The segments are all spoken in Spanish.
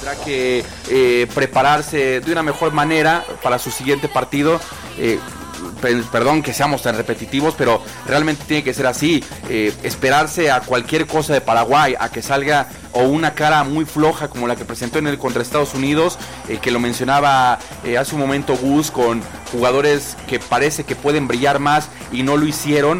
tendrá que prepararse de una mejor manera para su siguiente partido. Perdón que seamos tan repetitivos, pero realmente tiene que ser así. Esperarse a cualquier cosa de Paraguay, a que salga o una cara muy floja como la que presentó en el contra Estados Unidos, que lo mencionaba hace un momento Gus, con jugadores que parece que pueden brillar más y no lo hicieron,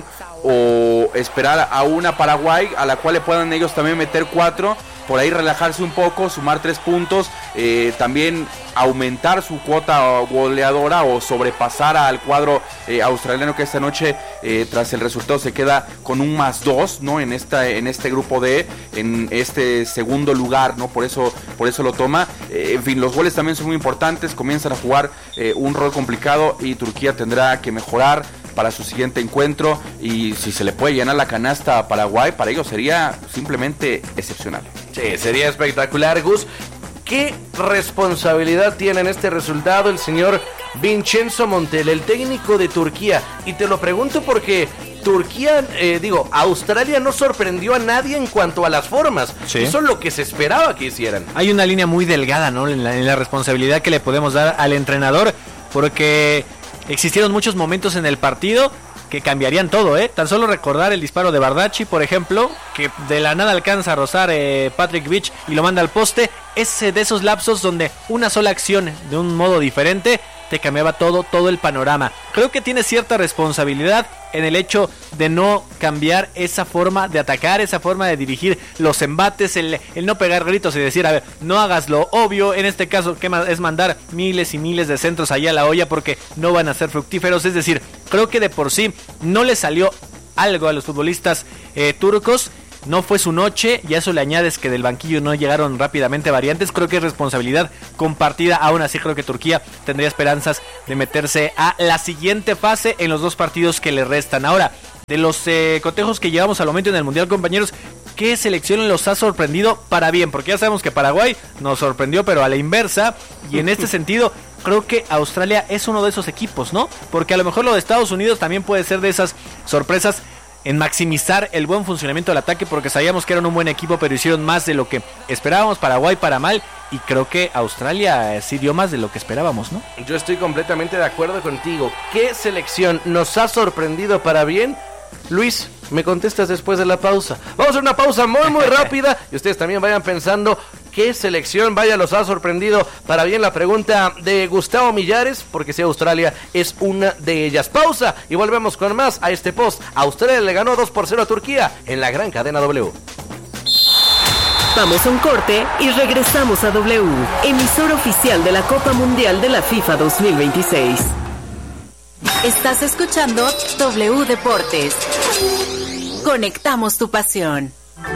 o esperar a una Paraguay a la cual le puedan ellos también meter 4, por ahí relajarse un poco, sumar 3 puntos, también aumentar su cuota goleadora o sobrepasar al cuadro australiano, que esta noche tras el resultado se queda con un +2, ¿no? en este grupo D, en este segundo lugar, ¿no? Por eso lo toma. En fin, los goles también son muy importantes, comienzan a jugar un rol complicado y Turquía tendrá que mejorar para su siguiente encuentro, y si se le puede llenar la canasta a Paraguay, para ellos sería simplemente excepcional. Sí, sería espectacular, Gus. ¿Qué responsabilidad tiene en este resultado el señor Vincenzo Montella, el técnico de Turquía? Y te lo pregunto porque Turquía, Australia no sorprendió a nadie en cuanto a las formas. Sí. Eso es lo que se esperaba que hicieran. Hay una línea muy delgada, ¿no? En la responsabilidad que le podemos dar al entrenador, porque existieron muchos momentos en el partido que cambiarían todo, ¿eh? Tan solo recordar el disparo de Bardacci, por ejemplo, que de la nada alcanza a rozar Patrick Vich y lo manda al poste. Es de esos lapsos donde una sola acción de un modo diferente te cambiaba todo el panorama. Creo que tiene cierta responsabilidad en el hecho de no cambiar esa forma de atacar, esa forma de dirigir los embates, el no pegar gritos y decir, a ver, no hagas lo obvio. En este caso, ¿qué más? Es mandar miles y miles de centros allá a la olla porque no van a ser fructíferos. Es decir, creo que de por sí no le salió algo a los futbolistas turcos. No fue su noche, y a eso le añades que del banquillo no llegaron rápidamente variantes. Creo que es responsabilidad compartida. Aún así creo que Turquía tendría esperanzas de meterse a la siguiente fase en los 2 partidos que le restan. Ahora, de los cotejos que llevamos al momento en el Mundial, compañeros, ¿qué selección los ha sorprendido para bien? Porque ya sabemos que Paraguay nos sorprendió, pero a la inversa, y en este sentido creo que Australia es uno de esos equipos, ¿no? Porque a lo mejor lo de Estados Unidos también puede ser de esas sorpresas en maximizar el buen funcionamiento del ataque, porque sabíamos que eran un buen equipo, pero hicieron más de lo que esperábamos. Paraguay para mal, y creo que Australia sí dio más de lo que esperábamos, ¿no? Yo estoy completamente de acuerdo contigo. ¿Qué selección nos ha sorprendido para bien? Luis, me contestas después de la pausa. Vamos a hacer una pausa muy rápida, y ustedes también vayan pensando qué selección los ha sorprendido para bien. La pregunta de Gustavo Millares, porque si Australia es una de ellas. Pausa y volvemos con más a este post. Australia le ganó 2-0 a Turquía en la gran cadena W. Vamos a un corte y regresamos a W, emisora oficial de la Copa Mundial de la FIFA 2026. Estás escuchando W Deportes. Conectamos tu pasión.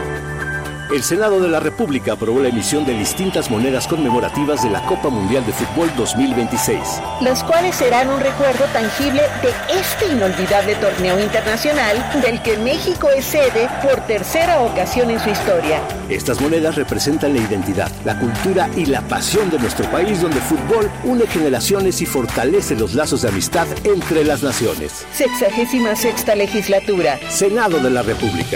El Senado de la República aprobó la emisión de distintas monedas conmemorativas de la Copa Mundial de Fútbol 2026. Las cuales serán un recuerdo tangible de este inolvidable torneo internacional del que México es sede por tercera ocasión en su historia. Estas monedas representan la identidad, la cultura y la pasión de nuestro país, donde el fútbol une generaciones y fortalece los lazos de amistad entre las naciones. 66ª legislatura. Senado de la República.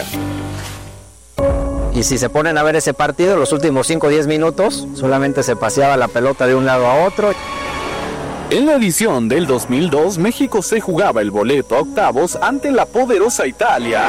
Y si se ponen a ver ese partido, los últimos 5 o 10 minutos, solamente se paseaba la pelota de un lado a otro. En la edición del 2002, México se jugaba el boleto a octavos ante la poderosa Italia.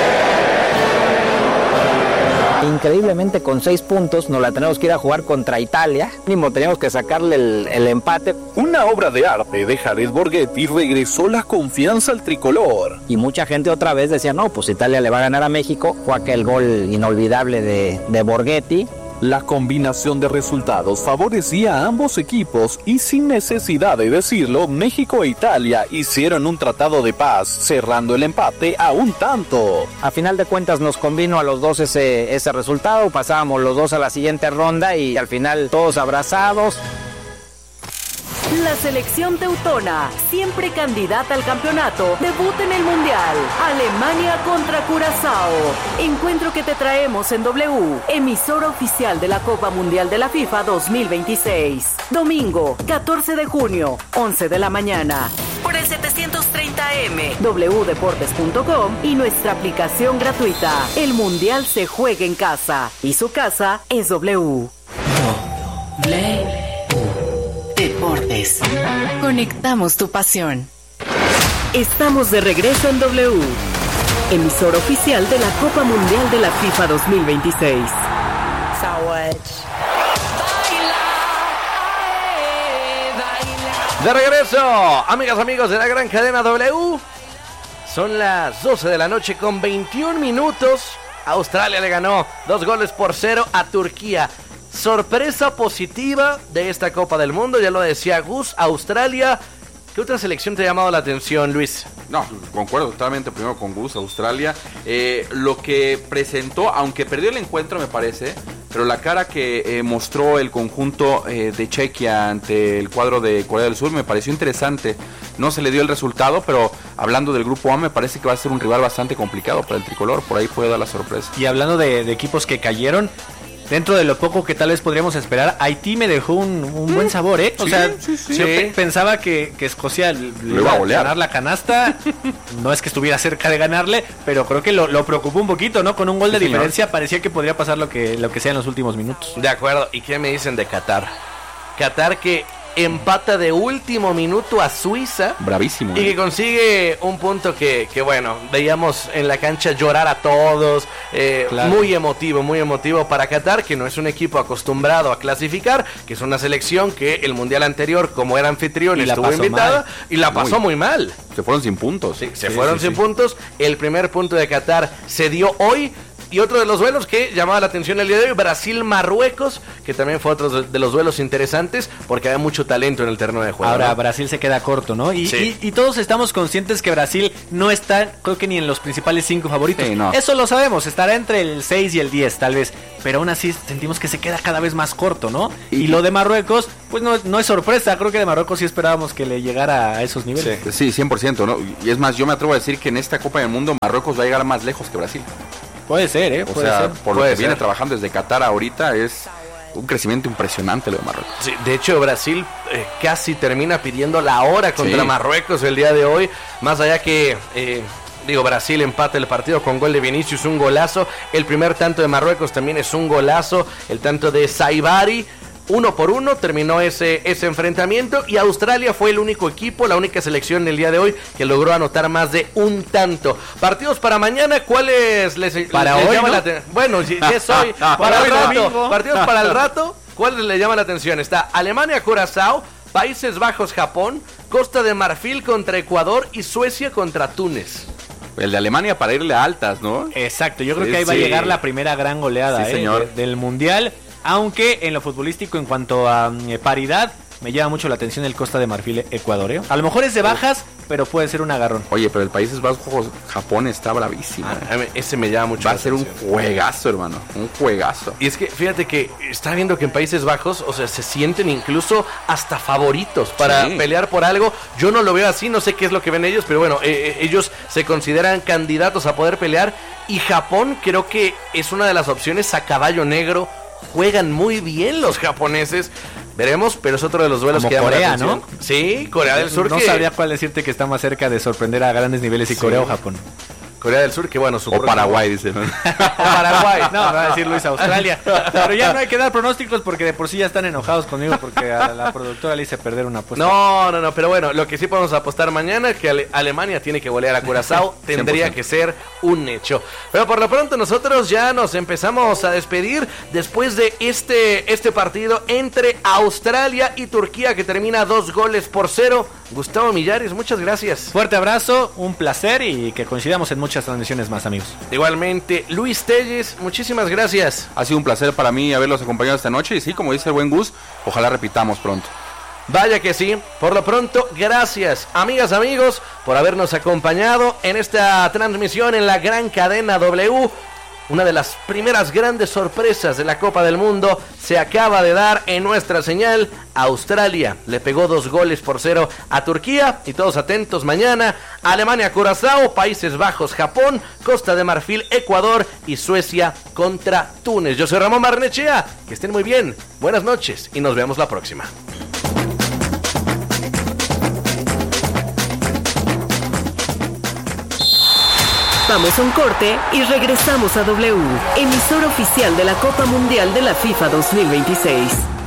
Increíblemente, con 6 puntos nos la tenemos que ir a jugar contra Italia. Mínimo teníamos que sacarle el empate. Una obra de arte de Jared Borghetti regresó la confianza al tricolor. Y mucha gente otra vez decía, no, pues Italia le va a ganar a México. Fue aquel gol inolvidable de Borghetti. La combinación de resultados favorecía a ambos equipos y sin necesidad de decirlo, México e Italia hicieron un tratado de paz, cerrando el empate a un tanto. A final de cuentas nos convino a los dos ese resultado, pasábamos los dos a la siguiente ronda y al final todos abrazados. La selección teutona, siempre candidata al campeonato, debuta en el Mundial. Alemania contra Curazao. Encuentro que te traemos en W, emisora oficial de la Copa Mundial de la FIFA 2026. Domingo, 14 de junio, 11 de la mañana. Por el 730M, wdeportes.com y nuestra aplicación gratuita. El Mundial se juega en casa y su casa es W. Blue Deportes. Conectamos tu pasión. Estamos de regreso en W, emisora oficial de la Copa Mundial de la FIFA 2026. De regreso, amigos de la gran cadena W. Son las 12 de la noche con 21 minutos. Australia le ganó 2-0 a Turquía. Sorpresa positiva de esta Copa del Mundo, ya lo decía Gus, Australia. ¿Qué otra selección te ha llamado la atención, Luis? No, concuerdo totalmente primero con Gus, Australia. Lo que presentó, aunque perdió el encuentro me parece, pero la cara que mostró el conjunto de Chequia ante el cuadro de Corea del Sur me pareció interesante. No se le dio el resultado, pero hablando del grupo A me parece que va a ser un rival bastante complicado para el tricolor, por ahí puede dar la sorpresa. Y hablando de equipos que cayeron, dentro de lo poco que tal vez podríamos esperar, Haití me dejó un buen sabor, ¿eh? O sea, yo pensaba que Escocia le iba a ganar la canasta. No es que estuviera cerca de ganarle, pero creo que lo preocupó un poquito, ¿no? Con un gol de diferencia parecía que podría pasar lo que sea en los últimos minutos. De acuerdo. ¿Y qué me dicen de Qatar? Qatar que empata de último minuto a Suiza. Bravísimo. Y que consigue un punto que bueno, veíamos en la cancha llorar a todos. Claro. Muy emotivo para Qatar, que no es un equipo acostumbrado a clasificar, que es una selección que el mundial anterior, como era anfitrión, estuvo invitada y la pasó muy mal. Se fueron sin puntos. Sí, se fueron sin puntos. El primer punto de Qatar se dio hoy. Y otro de los duelos que llamaba la atención el día de hoy, Brasil-Marruecos, que también fue otro de los duelos interesantes, porque había mucho talento en el terreno de juego. Ahora, ¿no? Brasil se queda corto, ¿no? Y todos estamos conscientes que Brasil no está, creo que ni en los principales 5 favoritos. Sí, no. Eso lo sabemos, estará entre el 6 y el 10 tal vez, pero aún así sentimos que se queda cada vez más corto, ¿no? Y lo de Marruecos, pues no es sorpresa, creo que de Marruecos sí esperábamos que le llegara a esos niveles. Sí, 100%, ¿no? Y es más, yo me atrevo a decir que en esta Copa del Mundo Marruecos va a llegar más lejos que Brasil. Puede ser, O sea, por lo que viene trabajando desde Qatar ahorita, es un crecimiento impresionante lo de Marruecos. Sí, de hecho, Brasil casi termina pidiendo la hora contra Marruecos el día de hoy. Más allá que, Brasil empata el partido con gol de Vinicius, un golazo. El primer tanto de Marruecos también es un golazo. El tanto de Saibari. 1-1 terminó ese enfrentamiento y Australia fue el único equipo, la única selección del día de hoy que logró anotar más de un tanto. Partidos para mañana, ¿cuáles les hoy, llama ¿no? la atención? Bueno, si es hoy, para el rato. Partidos para el rato, ¿cuáles le llaman la atención? Está Alemania-Curazao, Países Bajos-Japón, Costa de Marfil contra Ecuador y Suecia contra Túnez. El de Alemania para irle a altas, ¿no? Exacto, yo creo que ahí va a llegar la primera gran goleada señor. Del Mundial. Aunque en lo futbolístico, en cuanto a paridad, me llama mucho la atención el Costa de Marfil Ecuador. A lo mejor es de bajas, pero puede ser un agarrón. Oye, pero el Países Bajos, Japón está bravísimo. Ese me llama mucho. Va a ser un juegazo, hermano. Un juegazo. Y es que fíjate que está viendo que en Países Bajos, o sea, se sienten incluso hasta favoritos para pelear por algo. Yo no lo veo así, no sé qué es lo que ven ellos, pero bueno, ellos se consideran candidatos a poder pelear. Y Japón creo que es una de las opciones a caballo negro. Juegan muy bien los japoneses. Veremos, pero es otro de los duelos como que llama Corea, la atención. ¿no? Sí, Corea del Sur. No sabía cuál decirte que está más cerca de sorprender a grandes niveles, si Corea o Japón. Corea del Sur, que bueno, o Paraguay, dice, ¿no? Paraguay, no, va a decir Luis Australia. Pero ya no hay que dar pronósticos porque de por sí ya están enojados conmigo porque a la productora le hice perder una apuesta. No, pero bueno, lo que sí podemos apostar mañana es que Alemania tiene que golear a Curazao, tendría 100%. Que ser un hecho. Pero por lo pronto nosotros ya nos empezamos a despedir después de este partido entre Australia y Turquía que termina 2-0. Gustavo Millares, muchas gracias. Fuerte abrazo, un placer y que coincidamos en muchas transmisiones más, amigos. Igualmente, Luis Telles, muchísimas gracias. Ha sido un placer para mí haberlos acompañado esta noche y sí, como dice el buen Gus, ojalá repitamos pronto. Vaya que sí, por lo pronto, gracias, amigas, amigos, por habernos acompañado en esta transmisión en la gran cadena W. Una de las primeras grandes sorpresas de la Copa del Mundo se acaba de dar en nuestra señal. Australia le pegó 2-0 a Turquía. Y todos atentos mañana. Alemania, Curazao, Países Bajos, Japón, Costa de Marfil, Ecuador y Suecia contra Túnez. Yo soy Ramón Barnechea. Que estén muy bien. Buenas noches y nos vemos la próxima. Vamos a un corte y regresamos a W, emisora oficial de la Copa Mundial de la FIFA 2026.